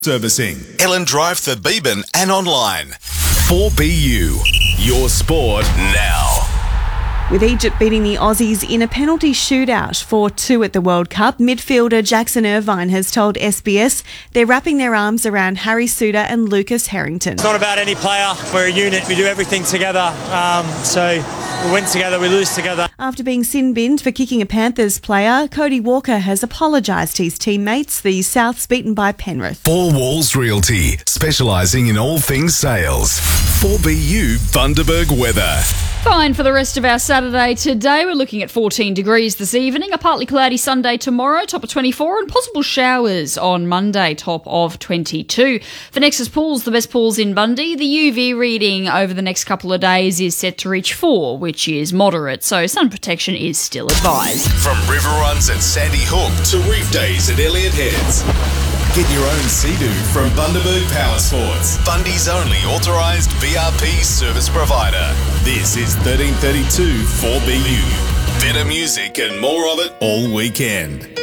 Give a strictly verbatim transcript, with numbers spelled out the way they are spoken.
Servicing. Ellen Drive, Thebeban and online. four B U. Your sport now. With Egypt beating the Aussies in a penalty shootout four two at the World Cup, midfielder Jackson Irvine has told S B S they're wrapping their arms around Harry Souttar and Lucas Harrington. It's not about any player. We're a unit. We do everything together. Um, so we win together, we lose together. After being sin-binned for kicking a Panthers player, Cody Walker has apologised to his teammates. The Souths beaten by Penrith. Four Walls Realty, specialising in all things sales. four B U Bundaberg weather. Fine for the rest of our Saturday today. We're looking at fourteen degrees this evening, a partly cloudy Sunday tomorrow, top of twenty-four, and possible showers on Monday, top of twenty-two. For Nexus Pools, the best pools in Bundy, the U V reading over the next couple of days is set to reach four, which is moderate, so sun protection is still advised. From river runs at Sandy Hook to reef days at Elliott Heads. Get your own Sea-Doo from Bundaberg Power Sports, Bundy's only authorised B R P service provider. This is thirteen thirty-two four B U. Better music and more of it all weekend.